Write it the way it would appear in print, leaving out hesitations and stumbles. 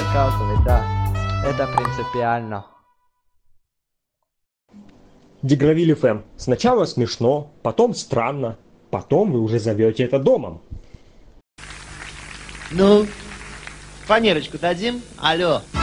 заказывать, да. Это принципиально. Дегравиль ФМ. Сначала смешно, потом странно, потом вы уже зовете это домом. Ну, фанерочку дадим? Алло.